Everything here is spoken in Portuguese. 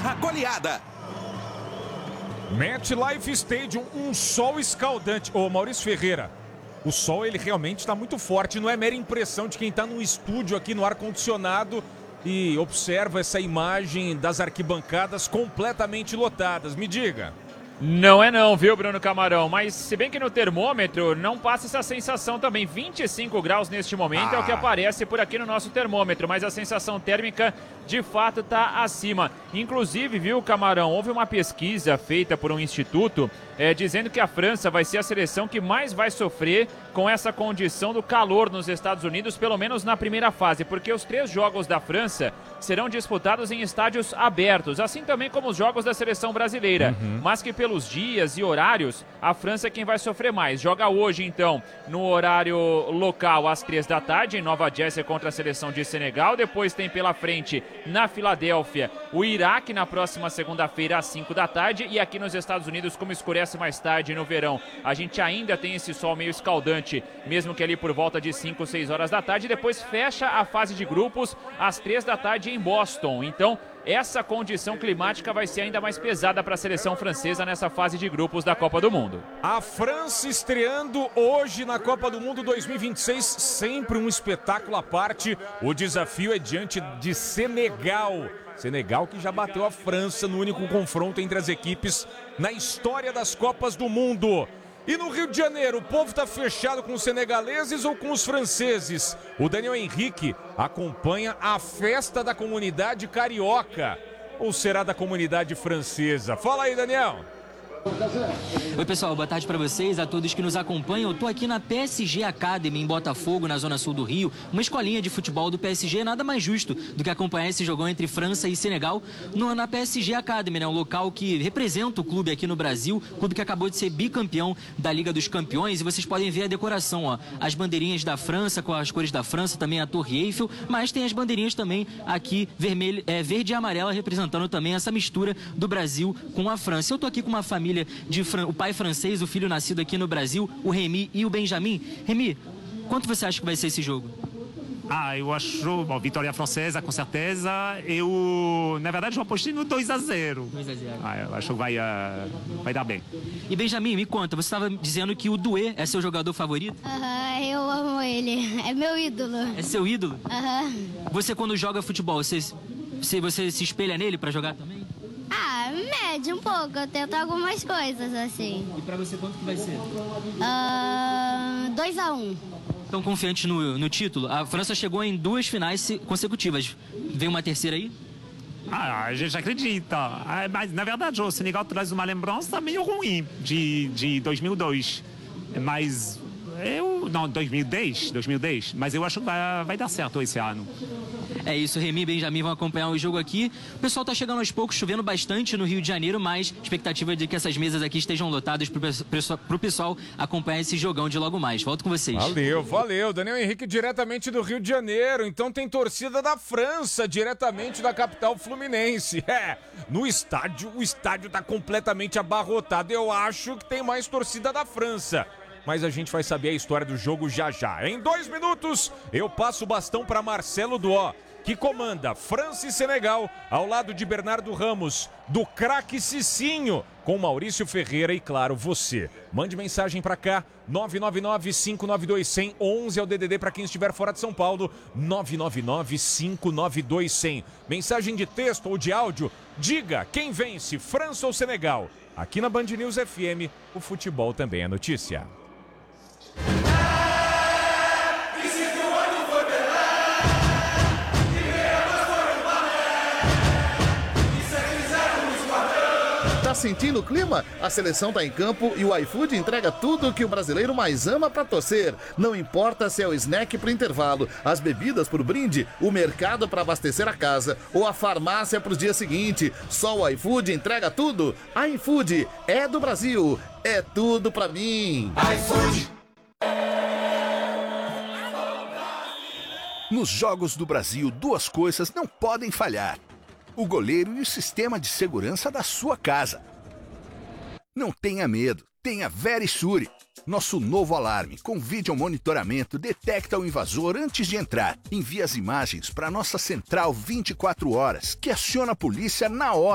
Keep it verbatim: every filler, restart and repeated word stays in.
barra goleada. MetLife Stadium, um sol escaldante. Ô, Maurício Ferreira, o sol ele realmente está muito forte. Não é mera impressão de quem está num estúdio aqui no ar-condicionado e observa essa imagem das arquibancadas completamente lotadas. Me diga. Não é não, viu, Bruno Camarão? Mas se bem que no termômetro não passa essa sensação também. vinte e cinco graus neste momento ah. é o que aparece por aqui no nosso termômetro, mas a sensação térmica de fato está acima. Inclusive, viu, Camarão, houve uma pesquisa feita por um instituto é, dizendo que a França vai ser a seleção que mais vai sofrer com essa condição do calor nos Estados Unidos, pelo menos na primeira fase, porque os três jogos da França serão disputados em estádios abertos, assim também como os jogos da seleção brasileira, uhum. mas que pelos dias e horários, a França é quem vai sofrer mais. Joga hoje, então, no horário local, às três da tarde, em Nova Jersey contra a seleção de Senegal. Depois tem pela frente, na Filadélfia, o Iraque na próxima segunda-feira, às cinco da tarde. E aqui nos Estados Unidos, como escurece mais tarde no verão, a gente ainda tem esse sol meio escaldante, mesmo que ali por volta de cinco, seis horas da tarde. Depois fecha a fase de grupos às três da tarde em Boston. Então, essa condição climática vai ser ainda mais pesada para a seleção francesa nessa fase de grupos da Copa do Mundo. A França estreando hoje na Copa do Mundo dois mil e vinte e seis, sempre um espetáculo à parte. O desafio é diante de Senegal. Senegal que já bateu a França no único confronto entre as equipes na história das Copas do Mundo. E no Rio de Janeiro, o povo está fechado com os senegaleses ou com os franceses? O Daniel Henrique acompanha a festa da comunidade carioca. Ou será da comunidade francesa? Fala aí, Daniel. Oi pessoal, boa tarde para vocês, a todos que nos acompanham. Eu tô aqui na P S G Academy em Botafogo, na zona sul do Rio, uma escolinha de futebol do P S G. Nada mais justo do que acompanhar esse jogão entre França e Senegal no, na P S G Academy, né? Um local que representa o clube aqui no Brasil, clube que acabou de ser bicampeão da Liga dos Campeões. E vocês podem ver a decoração, ó, as bandeirinhas da França com as cores da França, também a Torre Eiffel, mas tem as bandeirinhas também aqui vermelho, é, verde e amarela, representando também essa mistura do Brasil com a França. Eu tô aqui com uma família de o pai francês, o filho nascido aqui no Brasil, o Remy e o Benjamin. Remy, quanto você acha que vai ser esse jogo? Ah, eu acho, bom, vitória francesa, com certeza. Eu, na verdade, eu apostei no dois a zero. dois a zero. Ah, eu acho que vai, uh, vai dar bem. E Benjamin, me conta, você estava dizendo que o Doué é seu jogador favorito? Aham, uh-huh, eu amo ele. É meu ídolo. É seu ídolo? Aham. Uh-huh. Você, quando joga futebol, você, você, você se espelha nele para jogar também? Ah, mede um pouco, eu tento algumas coisas assim. E pra você quanto que vai ser? dois a um. Tão confiante no, no título? A França chegou em duas finais consecutivas. Vem uma terceira aí? Ah, a gente acredita. Ah, mas, na verdade, o Senegal traz uma lembrança meio ruim de, de dois mil e dois. Mas eu... Não, dois mil e dez, dois mil e dez. Mas eu acho que vai, vai dar certo esse ano. É isso, Remy e Benjamin vão acompanhar o jogo aqui. O pessoal tá chegando aos poucos, chovendo bastante no Rio de Janeiro, mas expectativa é de que essas mesas aqui estejam lotadas pro, pro, pro pessoal acompanhar esse jogão de logo mais. Volto com vocês. Valeu, valeu. Daniel Henrique diretamente do Rio de Janeiro. Então tem torcida da França, diretamente da capital fluminense. É, no estádio, o estádio tá completamente abarrotado. Eu acho que tem mais torcida da França. Mas a gente vai saber a história do jogo já já. Em dois minutos, eu passo o bastão para Marcelo Duó, que comanda França e Senegal, ao lado de Bernardo Ramos, do craque Cicinho, com Maurício Ferreira e, claro, você. Mande mensagem para cá, nove nove nove, cinco nove dois, zero zero, onze é o D D D para quem estiver fora de São Paulo, nove nove nove, cinco nove dois, zero zero. Mensagem de texto ou de áudio, diga quem vence, França ou Senegal. Aqui na Band News F M, o futebol também é notícia. Tá sentindo o clima? A seleção tá em campo e o iFood entrega tudo que o brasileiro mais ama pra torcer. Não importa se é o snack pro intervalo, as bebidas pro brinde, o mercado pra abastecer a casa ou a farmácia pro dia seguinte. Só o iFood entrega tudo. iFood é do Brasil, é tudo pra mim. iFood. Nos Jogos do Brasil, duas coisas não podem falhar: o goleiro e o sistema de segurança da sua casa. Não tenha medo, tenha Verisure. Nosso novo alarme com vídeo monitoramento detecta o invasor antes de entrar. Envia as imagens para nossa central vinte e quatro horas, que aciona a polícia na hora.